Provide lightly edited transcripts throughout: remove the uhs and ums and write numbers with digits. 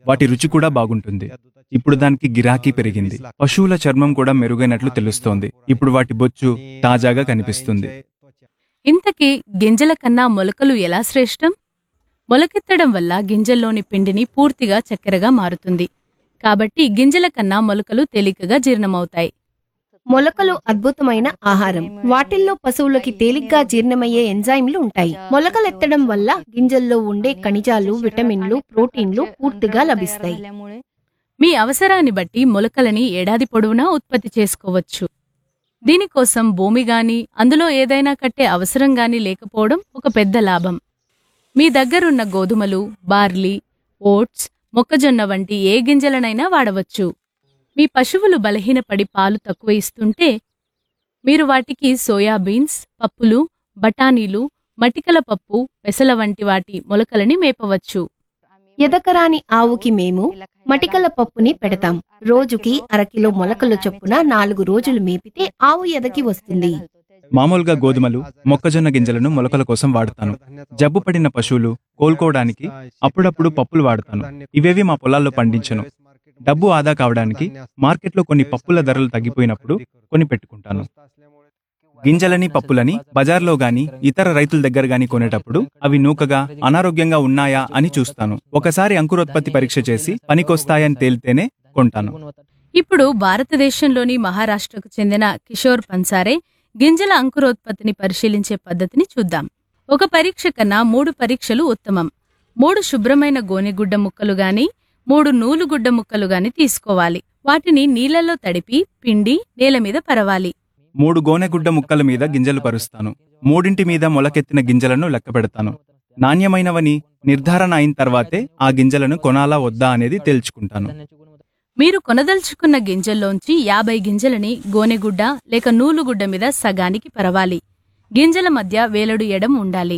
వాటి రుచి కూడా బాగుంటుంది. ఇప్పుడు దానికి గిరాకీ పెరిగింది. పశువుల చర్మం కూడా మెరుగైనట్లు తెలుస్తోంది. ఇప్పుడు వాటి బొచ్చు తాజాగా కనిపిస్తుంది. ఇంతకీ గింజల కన్నా మొలకలు ఎలా శ్రేష్టం? మొలకెత్తడం వల్ల గింజల్లోని పిండిని పూర్తిగా చక్కెరగా మారుతుంది. కాబట్టి గింజల కన్నా మొలకలు తేలికగా జీర్ణమవుతాయి. మొలకలు అద్భుతమైన ఆహారం. వాటిల్లో పశువులకి తేలిగ్గా జీర్ణమయ్యే ఎంజైమ్లు ఉంటాయి. మొలకలెత్తడం వల్ల గింజల్లో ఉండే ఖనిజాలు, విటమిన్లు, ప్రోటీన్లు పూర్తిగా లభిస్తాయి. మీ అవసరాన్ని బట్టి మొలకలని ఏడాది పొడవునా ఉత్పత్తి చేసుకోవచ్చు. దీనికోసం భూమి గాని, అందులో ఏదైనా కట్టే అవసరం గాని లేకపోవడం ఒక పెద్ద లాభం. మీ దగ్గరున్న గోధుమలు, బార్లీ, ఓట్స్, మొక్కజొన్న వంటి ఏ గింజలనైనా వాడవచ్చు. మీ పశువులు బలహీనపడి పాలు తక్కువ ఇస్తుంటే మీరు వాటికి సోయాబీన్స్, పప్పులు, బఠానీలు, మటికల పప్పు, పెసల వంటి వాటి మొలకలని మేపవచ్చు. ఎదకరాని ఆవుకి మేము మటికల పప్పుని పెడతాం. రోజుకి అరకిలో మొలకలు చొప్పున 4 రోజులు మేపితే ఆవు ఎదకి వస్తుంది. మామూలుగా గోధుమలు, మొక్కజొన్న గింజలను మొలకల కోసం వాడతాను. జబ్బు పడిన పశువులు కోలుకోవడానికి అప్పుడప్పుడు పప్పులు వాడతాను. ఇవేవి మా పొలాల్లో పండించను. డబ్బు ఆదా కావడానికి మార్కెట్లో కొన్ని పప్పుల ధరలు తగ్గిపోయినప్పుడు కొని పెట్టుకుంటాను. గింజలని, పప్పులని బజార్లో గాని ఇతర రైతుల దగ్గర గాని కొనేటప్పుడు అవి నూకగా, అనారోగ్యంగా ఉన్నాయా అని చూస్తాను. ఒకసారి అంకురోత్పత్తి పరీక్ష చేసి పనికొస్తాయని తేలితేనే కొంటాను. ఇప్పుడు భారతదేశంలోని మహారాష్ట్రకు చెందిన కిషోర్ పన్సారే గింజల అంకురోత్పత్తిని పరిశీలించే పద్ధతిని చూద్దాం. ఒక పరీక్ష కన్నా 3 పరీక్షలు ఉత్తమం. 3 శుభ్రమైన గోనెగుడ్డ ముక్కలు గాని 3 నూలుగుడ్డ ముక్కలు గాని తీసుకోవాలి. వాటిని నీళ్లలో తడిపి పిండి నేల మీద పరవాలి. 3 గోనెగుడ్డ ముక్కల మీద గింజలు పరుస్తాను. 3 మీద మొలకెత్తిన గింజలను లెక్క పెడతాను. నాణ్యమైనవని నిర్ధారణ అయిన తర్వాతే ఆ గింజలను కొనాలా వద్దా అనేది తేల్చుకుంటాను. మీరు కొనదలుచుకున్న గింజల్లోంచి 50 గింజలని గోనెగుడ్డ లేక నూలుగుడ్డ మీద సగానికి పరవాలి. గింజల మధ్య వేలడు ఎడం ఉండాలి.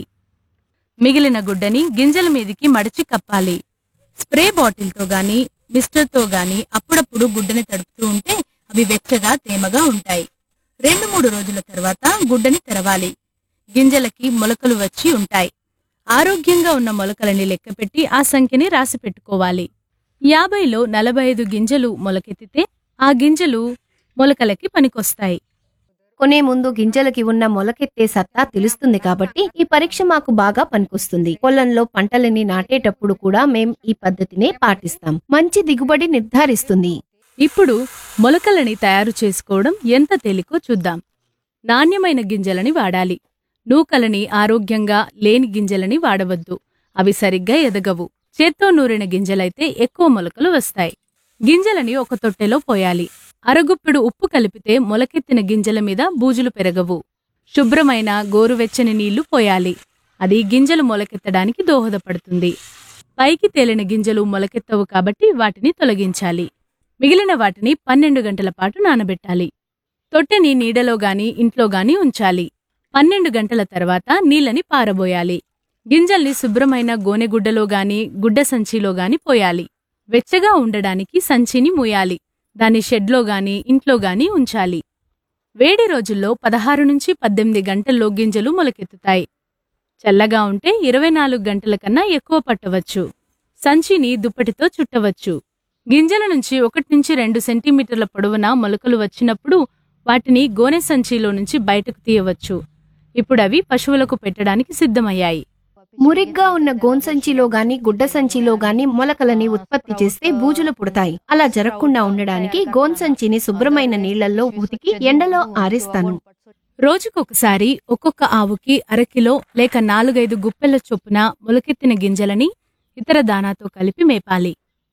మిగిలిన గుడ్డని గింజల మీదికి మడిచి కప్పాలి. స్ప్రే బాటిల్తో గాని మిస్టర్తో గాని అప్పుడప్పుడు గుడ్డని తడుపుతూ ఉంటే అవి వెచ్చగా తేమగా ఉంటాయి. 2-3 రోజుల తర్వాత గుడ్డని తెరవాలి. గింజలకి మొలకలు వచ్చి ఉంటాయి. ఆరోగ్యంగా ఉన్న మొలకలని లెక్కపెట్టి ఆ సంఖ్యని రాసి పెట్టుకోవాలి. 50లో 45 గింజలు మొలకెత్తితే ఆ గింజలు మొలకలకి పనికొస్తాయి. కొనే ముందు గింజలకి ఉన్న మొలకెత్తే సత్తా తెలుస్తుంది కాబట్టి ఈ పరీక్ష మాకు బాగా పనికొస్తుంది. పొలంలో పంటలని నాటేటప్పుడు కూడా మేం ఈ పద్ధతినే పాటిస్తాం. మంచి దిగుబడి నిర్ధారిస్తుంది. ఇప్పుడు మొలకలని తయారు చేసుకోవడం ఎంత తేలికో చూద్దాం. నాణ్యమైన గింజలని వాడాలి. నూకలని, ఆరోగ్యంగా లేని గింజలని వాడవద్దు. అవి సరిగ్గా ఎదగవు. చేత్తో నూరిన గింజలైతే ఎక్కువ మొలకలు వస్తాయి. గింజలని ఒక తొట్టెలో పోయాలి. అరగుప్పెడు ఉప్పు కలిపితే మొలకెత్తిన గింజల మీద బూజులు పెరగవు. శుభ్రమైన గోరువెచ్చని నీళ్లు పోయాలి. అది గింజలు మొలకెత్తడానికి దోహదపడుతుంది. పైకి తేలిన గింజలు మొలకెత్తవు కాబట్టి వాటిని తొలగించాలి. మిగిలిన వాటిని 12 గంటల పాటు నానబెట్టాలి. తొట్టెని నీడలో గాని ఇంట్లో గాని ఉంచాలి. 12 గంటల తర్వాత నీళ్ళని పారబోయాలి. గింజల్ని శుభ్రమైన గోనెగుడ్డలో గాని గుడ్డ సంచిలో గాని పోయాలి. వెచ్చగా ఉండడానికి సంచిని మూయాలి. దాన్ని షెడ్లో గాని ఇంట్లో గాని ఉంచాలి. వేడి రోజుల్లో 16 నుంచి 18 గంటల్లో గింజలు మొలకెత్తుతాయి. చల్లగా ఉంటే 24 గంటల కన్నా ఎక్కువ పట్టవచ్చు. సంచిని దుప్పటితో చుట్టవచ్చు. గింజల నుంచి 1 నుంచి 2 సెంటీమీటర్ల పొడవున మొలకలు వచ్చినప్పుడు వాటిని గోనె సంచిలో నుంచి బయటకు తీయవచ్చు. ఇప్పుడవి పశువులకు పెట్టడానికి సిద్ధమయ్యాయి. మురిగ్గా ఉన్న గోన్సంచిలో గాని గుడ్డ సంచిలో గాని మొలకలని ఉత్పత్తి చేస్తే బూజులు పుడతాయి. అలా జరగకుండా ఉండడానికి గోన్సంచిని శుభ్రమైన నీళ్లలో ఉతికి ఎండలో ఆరేస్తాను. రోజుకొకసారి ఒక్కొక్క ఆవుకి అరకిలో లేక 4-5 గుప్పెల చొప్పున మొలకెత్తిన గింజలని ఇతర దానాతో కలిపి మేపాలి.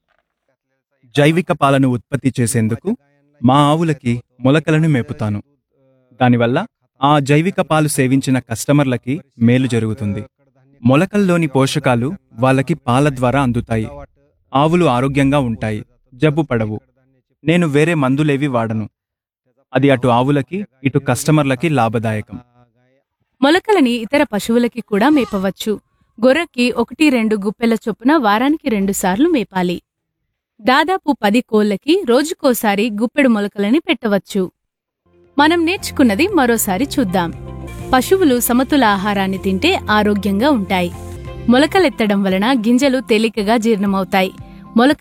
జైవిక పాలను ఉత్పత్తి చేసేందుకు మా ఆవులకి మొలకలను మేపుతాను. దానివల్ల ఆ జైవిక పాలు సేవించిన కస్టమర్లకి మేలు జరుగుతుంది. మొలకల్లోని పోషకాలు వాళ్ళకి పాల ద్వారా అందుతాయి. ఆవులు ఆరోగ్యంగా ఉంటాయి, జబ్బు పడవు. నేను వేరే మందులేవి వాడను. అది అటు ఆవులకి ఇటు కస్టమర్లకి లాభదాయకం. మొలకలని ఇతర పశువులకి కూడా మేపవచ్చు. గొర్రెకి 1-2 గుప్పెల చొప్పున వారానికి 2 సార్లు మేపాలి. దాదాపు 10 కోళ్లకి రోజుకోసారి గుప్పెడు మొలకలని పెట్టవచ్చు. మనం నేర్చుకున్నది మరోసారి చూద్దాం. పశువులు సమతుల ఆహారాన్ని తింటే ఆరోగ్యంగా ఉంటాయి. మొలకలెత్తడం వలన గింజలు తేలికగా జీర్ణమవుతాయి. మొలక